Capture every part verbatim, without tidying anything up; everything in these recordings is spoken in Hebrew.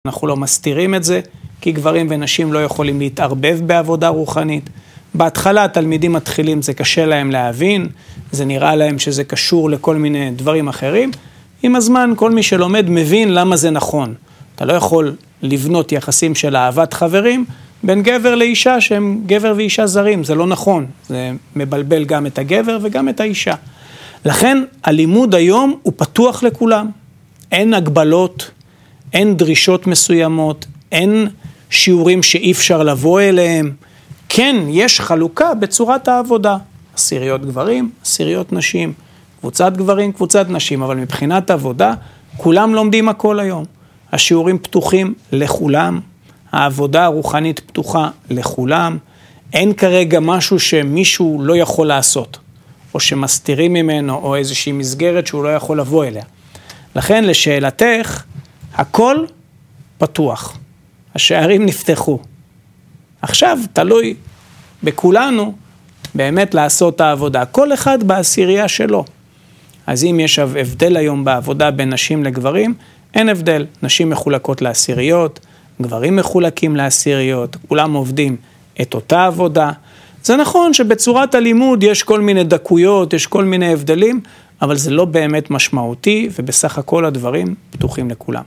אנחנו לא מסתירים את זה, כי גברים ונשים לא יכולים להתערבב בעבודה רוחנית. בהתחלה התלמידים מתחילים, זה קשה להם להבין, זה נראה להם שזה קשור לכל מיני דברים אחרים. עם הזמן כל מי שלומד מבין למה זה נכון. אתה לא יכול לבנות יחסים של אהבת חברים בין גבר לאישה שהם גבר ואישה זרים, זה לא נכון. זה מבלבל גם את הגבר וגם את האישה. לכן הלימוד היום הוא פתוח לכולם. אין הגבלות, אין דרישות מסוימות, אין שיעורים שאי אפשר לבוא אליהם. כן, יש חלוקה בצורת העבודה. עשיריות גברים, עשיריות נשים, קבוצת גברים, קבוצת נשים, אבל מבחינת עבודה, כולם לומדים הכל היום. השיעורים פתוחים לכולם, העבודה הרוחנית פתוחה לכולם, אין כרגע משהו שמישהו לא יכול לעשות, או שמסתירים ממנו, או איזושהי מסגרת שהוא לא יכול לבוא אליה. לכן לשאלתך, הכל פתוח. השערים נפתחו. עכשיו תלוי בכולנו באמת לעשות את העבודה. כל אחד בעשירייה שלו. אז אם יש הבדל היום בעבודה בין נשים לגברים, אין הבדל. נשים מחולקות לעשיריות, גברים מחולקים לעשיריות, כולם עובדים את אותה עבודה. זה נכון שבצורת הלימוד יש כל מיני דקויות, יש כל מיני הבדלים, אבל זה לא באמת משמעותי, ובסך הכל הדברים פתוחים לכולם.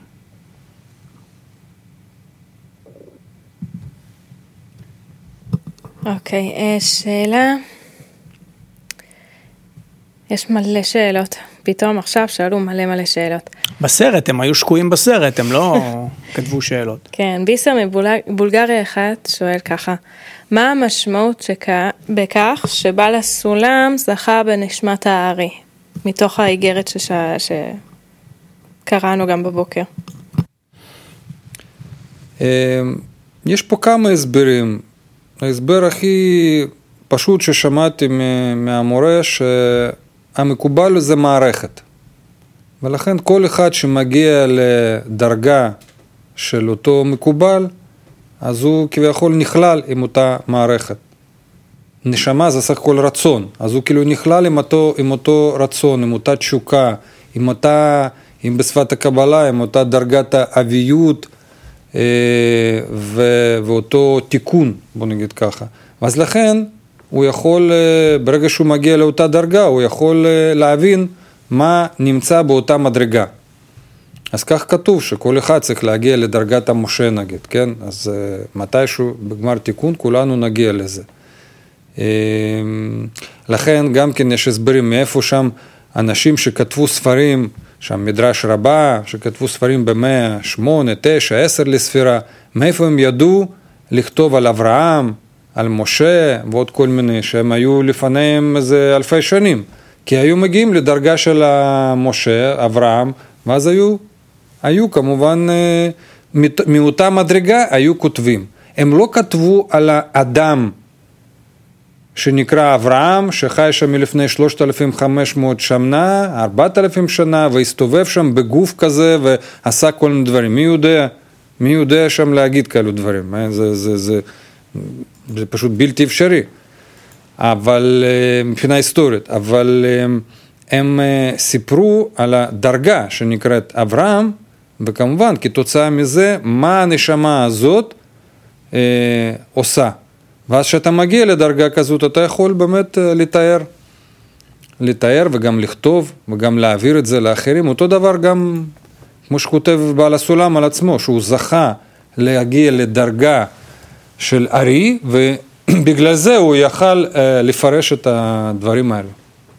אוקיי, שאלה. יש מלא שאלות. פתאום עכשיו שאלו מלא מלא שאלות. בסרט, הם היו שקועים בסרט, הם לא כתבו שאלות. כן, ביסר מבולגריה אחת שואל ככה, מה המשמעות שכ... בכך שבעל הסולם זכה בנשמת הארי, מתוך האיגרת שש... שקראנו גם בבוקר? יש פה כמה הסברים. ההסבר הכי פשוט ששמעתי מהמורה, שהמקובל זה מערכת. ולכן כל אחד שמגיע לדרגה של אותו מקובל, אז הוא כביכול נכלל עם אותה מערכת. נשמה זה סך הכל רצון, אז הוא כאילו נכלל עם אותו, עם אותו רצון, עם אותה תשוקה, עם אותה, עם בשפת הקבלה, עם אותה דרגת האביות, ו- ואותו תיקון, בוא נגיד ככה. אז לכן הוא יכול, ברגע שהוא מגיע לאותה דרגה, הוא יכול להבין מה נמצא באותה מדרגה. אז כך כתוב שכל אחד צריך להגיע לדרגת המשה נגיד, כן? אז מתישהו בגמר תיקון כולנו נגיע לזה. לכן גם כן יש הסברים מאיפה שם אנשים שכתבו ספרים, שם מדרש רבה, שכתבו ספרים במאה, שמונה, תשע, עשר לספירה, מאיפה הם ידעו לכתוב על אברהם, על משה, ועוד כל מיני, שהם היו לפניהם איזה אלפי שנים, כי היו מגיעים לדרגה של משה, אברהם, ואז היו, היו כמובן, מאותה מדרגה היו כותבים. הם לא כתבו על האדם, שנקרא אברהם, שחי שם מלפני שלושת אלפים וחמש מאות שנה, ארבעת אלפים שנה, והסתובב שם בגוף כזה, ועשה כל מיני דברים. מי יודע? מי יודע שם להגיד כאלו דברים? זה, זה, זה, זה פשוט בלתי אפשרי. אבל, מבחינה היסטורית, אבל הם סיפרו על הדרגה שנקראת אברהם, וכמובן, כתוצאה מזה, מה הנשמה הזאת עושה. ואז שאתה מגיע לדרגה כזאת, אתה יכול באמת לתאר, לתאר וגם לכתוב, וגם להעביר את זה לאחרים. אותו דבר גם, כמו שכותב בעל הסולם על עצמו, שהוא זכה להגיע לדרגה של ארי, ובגלל זה הוא יכל לפרש את הדברים האלה.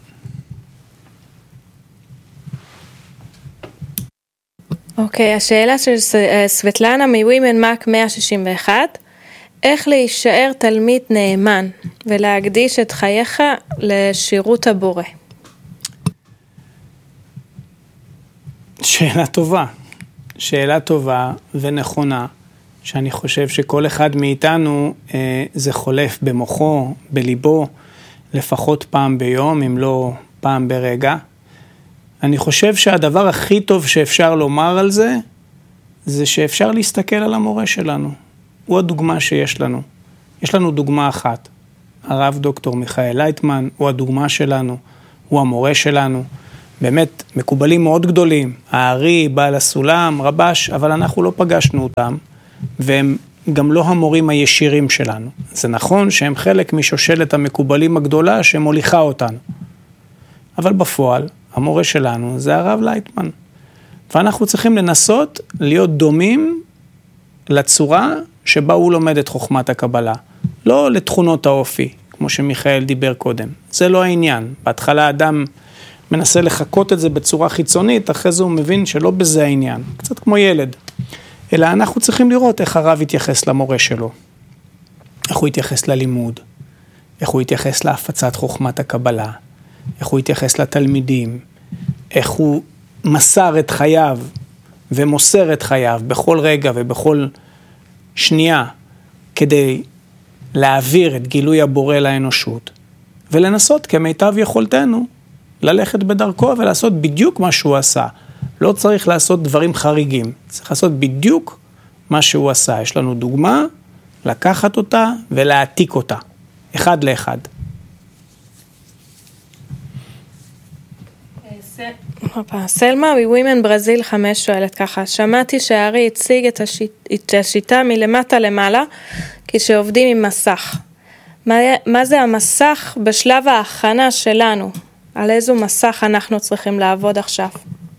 אוקיי, השאלה של סבטלנה מווימן מק מאה שישים ואחת, איך להישאר תלמיד נאמן ולהקדיש את חייך לשירות הבורא? שאלה טובה, שאלה טובה ונכונה, שאני חושב שכל אחד מאיתנו אה, זה חולף במוחו, בליבו, לפחות פעם ביום, אם לא פעם ברגע. אני חושב שהדבר הכי טוב שאפשר לומר על זה, זה שאפשר להסתכל על המורה שלנו. הוא הדוגמה שיש לנו. יש לנו דוגמה אחת. הרב דוקטור מיכאל לייטמן הוא הדוגמה שלנו, הוא המורה שלנו, באמת מקובלים מאוד גדולים, הארי, בעל הסולם, רבש, אבל אנחנו לא פגשנו אותם, והם גם לא המורים הישירים שלנו. זה נכון שהם חלק משושלת המקובלים הגדולה שמוליכה אותנו. אבל בפועל, המורה שלנו זה הרב לייטמן. ואנחנו צריכים לנסות להיות דומים לצורה שבה הוא לומד את חוכמת הקבלה. לא לתכונות האופי, כמו שמיכאל דיבר קודם. זה לא העניין. בהתחלה אדם מנסה לחכות את זה בצורה חיצונית, אחרי זה הוא מבין שלא בזה העניין. קצת כמו ילד. אלא אנחנו צריכים לראות איך הרב יתייחס למורה שלו. איך הוא יתייחס ללימוד. איך הוא יתייחס להפצת חוכמת הקבלה. איך הוא יתייחס לתלמידים. איך הוא מסר את חייו ומוסר את חייו בכל רגע ובכל שנייה כדי להעביר את גילוי הבורא לאנושות ולנסות כמיטב יכולתנו ללכת בדרכו ולעשות בדיוק מה שהוא עשה. לא צריך לעשות דברים חריגים, צריך לעשות בדיוק מה שהוא עשה. יש לנו דוגמה, לקחת אותה ולהעתיק אותה, אחד לאחד. סלמה מווימן ברזיל חמש שואלת ככה, שמעתי שהארי הציג את, השיט, את השיטה מלמטה למעלה כשעובדים עם מסך. מה, מה זה המסך בשלב ההכנה שלנו? על איזו מסך אנחנו צריכים לעבוד עכשיו?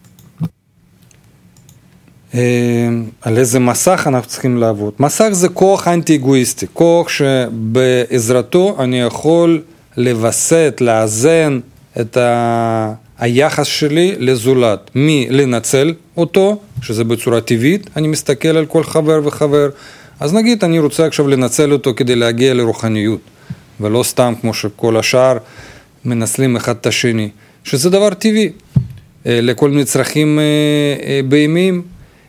על איזה מסך אנחנו צריכים לעבוד? מסך זה כוח אנטי-אגואיסטי, כוח שבעזרתו אני יכול לבסט, לאזן את ה... היחס שלי לזולת, מי לנצל אותו, שזה בצורה טבעית, אני מסתכל על כל חבר וחבר, אז נגיד אני רוצה עכשיו לנצל אותו כדי להגיע לרוחניות, ולא סתם כמו שכל השאר מנצלים אחד את השני, שזה דבר טבעי, לכל מיני צרכים בהמיים,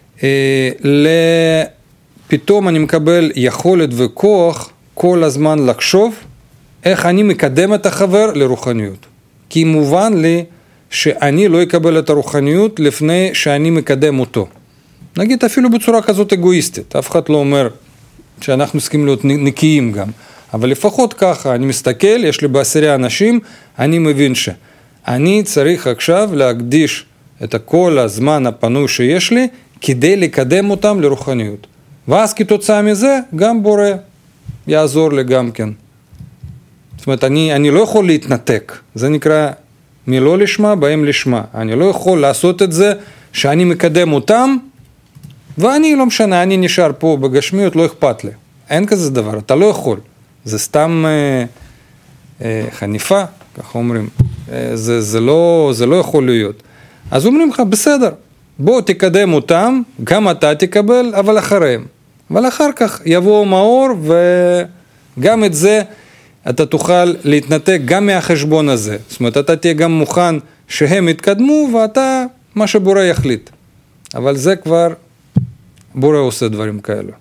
פתאום אני מקבל יכולת וכוח כל הזמן לחשוב איך אני מקדם את החבר לרוחניות, כי מובן לי שאני לא אקבל את הרוחניות לפני שאני מקדם אותו. נגיד אפילו בצורה כזאת אגואיסטית, אף אחד לא אומר שאנחנו צריכים להיות נקיים גם, אבל לפחות ככה, אני מסתכל, יש לי בעשרה אנשים, אני מבין שאני צריך עכשיו להקדיש את כל הזמן הפנוי שיש לי, כדי לקדם אותם לרוחניות. ואז כתוצאה מזה, גם בורא יעזור לי גם כן. זאת אומרת, אני, אני לא יכול להתנתק, זה נקרא מלא לשמה, בהם לשמה. אני לא יכול לעשות את זה שאני מקדם אותם, ואני לא משנה, אני נשאר פה בגשמיות, לא אכפת לי. אין כזה דבר, אתה לא יכול. זה סתם אה, אה, חניפה, כך אומרים. אה, זה, זה, לא, זה לא יכול להיות. אז אומרים לך, בסדר, בוא תקדם אותם, גם אתה תקבל, אבל אחריהם. אבל אחר כך יבוא מאור, וגם את זה אתה תוכל להתנתק גם מהחשבון הזה. זאת אומרת, אתה תהיה גם מוכן שהם יתקדמו, ואתה, מה שבורא יחליט. אבל זה כבר, בורא עושה דברים כאלו.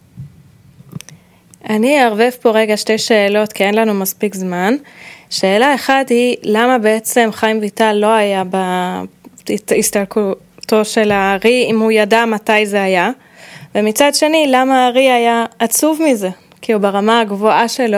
אני אערבב פה רגע שתי שאלות, כי אין לנו מספיק זמן. שאלה אחת היא, למה בעצם חיים ויטל לא היה בהסתלקותו של הארי, אם הוא ידע מתי זה היה? ומצד שני, למה הארי היה עצוב מזה? כי הוא ברמה הגבוהה שלו.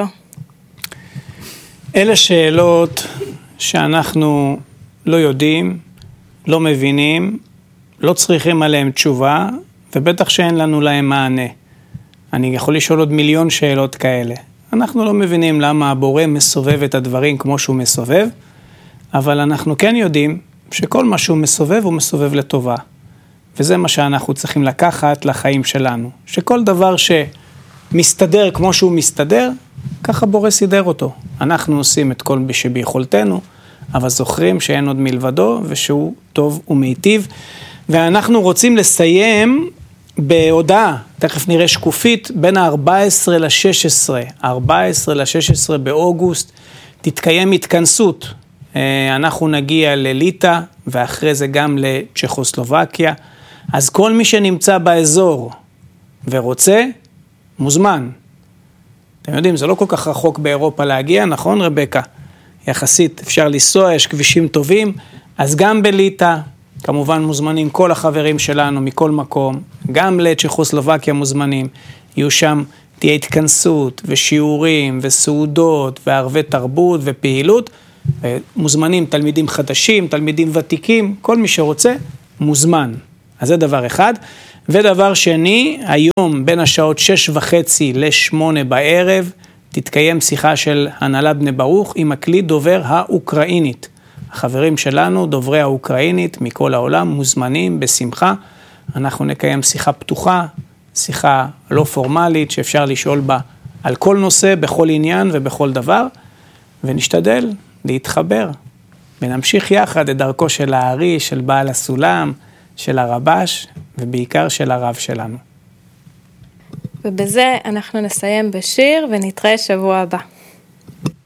אלה שאלות שאנחנו לא יודעים, לא מבינים, לא צריכים עליהם תשובה, ובטח שאין לנו להם מענה. אני יכול לשאול עוד מיליון שאלות כאלה. אנחנו לא מבינים למה הבורא מסובב את הדברים כמו שהוא מסובב, אבל אנחנו כן יודעים שכל מה שהוא מסובב הוא מסובב לטובה. וזה מה שאנחנו צריכים לקחת לחיים שלנו. שכל דבר שמסתדר כמו שהוא מסתדר, ככה בורא סידר אותו. אנחנו עושים את כל שביכולתנו, אבל זוכרים שאין עוד מלבדו ושהוא טוב ומיטיב. ואנחנו רוצים לסיים בהודעה, תכף נראה שקופית, בין ה-ארבע עשרה ל-שש עשרה, ארבע עשרה ל-שש עשרה באוגוסט, תתקיים התכנסות. אנחנו נגיע לליטא, ואחרי זה גם לצ'כוסלובקיה. אז כל מי שנמצא באזור ורוצה, מוזמן. אתם יודעים, זה לא כל כך רחוק באירופה להגיע, נכון רבקה? יחסית אפשר לנסוע, יש כבישים טובים, אז גם בליטא, כמובן מוזמנים כל החברים שלנו מכל מקום, גם לצ'כוסלובקיה מוזמנים, יהיו שם, תהיה התכנסות ושיעורים וסעודות וערבי תרבות ופעילות, מוזמנים תלמידים חדשים, תלמידים ותיקים, כל מי שרוצה מוזמן. אז זה דבר אחד. ודבר שני, היום בין השעות שש וחצי לשמונה בערב, תתקיים שיחה של הנהלת בני ברוך עם הקליט דובר האוקראינית. החברים שלנו, דוברי האוקראינית מכל העולם, מוזמנים בשמחה. אנחנו נקיים שיחה פתוחה, שיחה לא פורמלית, שאפשר לשאול בה על כל נושא, בכל עניין ובכל דבר, ונשתדל להתחבר, ונמשיך יחד את דרכו של הארי, של בעל הסולם, של הרבש, ובעיקר של הרב שלנו. ובזה אנחנו נסיים בשיר, ונתראה שבוע הבא.